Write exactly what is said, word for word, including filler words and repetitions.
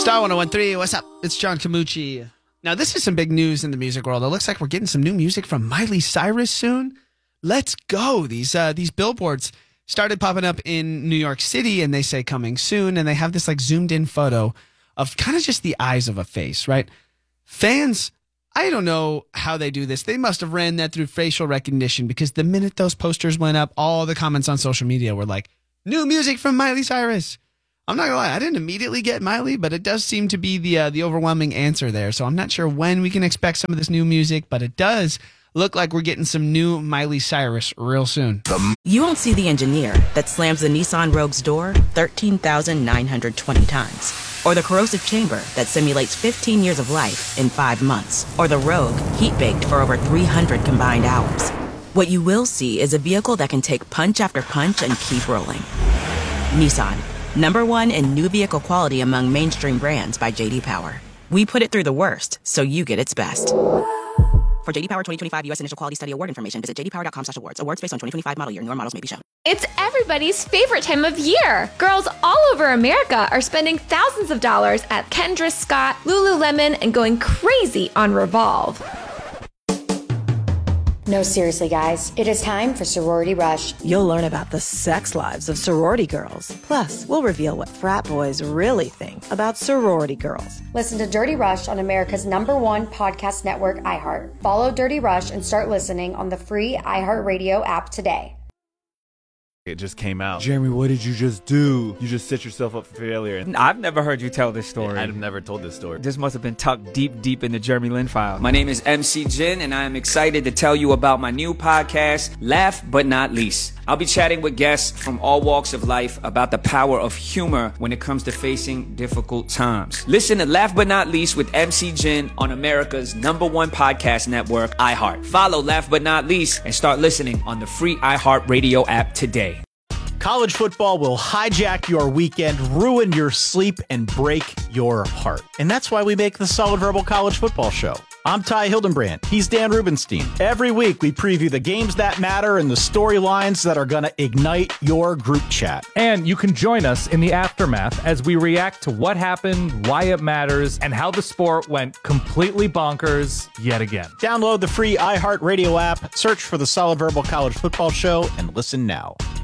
Star one oh one three, what's up? It's John Camucci. Now, this is some big news in the music world. It looks like we're getting some new music from Miley Cyrus soon. Let's go. These uh, these billboards started popping up in New York City, and they say coming soon, and they have this like zoomed in photo of kind of just the eyes of a face, right? Fans, I don't know how they do this. They must have ran that through facial recognition, because the minute those posters went up, all the comments on social media were like, new music from Miley Cyrus. I'm not gonna lie, I didn't immediately get Miley, but it does seem to be the uh, the overwhelming answer there. So I'm not sure when we can expect some of this new music, but it does look like we're getting some new Miley Cyrus real soon. You won't see the engineer that slams the Nissan Rogue's door thirteen thousand nine hundred twenty times, or the corrosive chamber that simulates fifteen years of life in five months, or the Rogue heat-baked for over three hundred combined hours. What you will see is a vehicle that can take punch after punch and keep rolling. Nissan. Number one in new vehicle quality among mainstream brands by J D Power. We put it through the worst, so you get its best. For J D Power twenty twenty-five U S Initial Quality Study Award information, visit j d power dot com slash awards. Awards based on twenty twenty-five model year. Newer models may be shown. It's everybody's favorite time of year. Girls all over America are spending thousands of dollars at Kendra Scott, Lululemon, and going crazy on Revolve. No, seriously, guys. It is time for Sorority Rush. You'll learn about the sex lives of sorority girls. Plus, we'll reveal what frat boys really think about sorority girls. Listen to Dirty Rush on America's number one podcast network, iHeart. Follow Dirty Rush and start listening on the free iHeartRadio app today. It just came out. Jeremy, what did you just do? You just set yourself up for failure. I've never heard you tell this story. I've never told this story. This must have been tucked deep, deep in the Jeremy Lin file. My name is M C Jin, and I am excited to tell you about my new podcast, Laugh But Not Least. I'll be chatting with guests from all walks of life about the power of humor when it comes to facing difficult times. Listen to Laugh But Not Least with M C Jin on America's number one podcast network, iHeart. Follow Laugh But Not Least and start listening on the free iHeartRadio app today. College football will hijack your weekend, ruin your sleep, and break your heart. And that's why we make the Solid Verbal College Football Show. I'm Ty Hildenbrand. He's Dan Rubenstein. Every week, we preview the games that matter and the storylines that are going to ignite your group chat. And you can join us in the aftermath as we react to what happened, why it matters, and how the sport went completely bonkers yet again. Download the free iHeartRadio app, search for the Solid Verbal College Football Show, and listen now.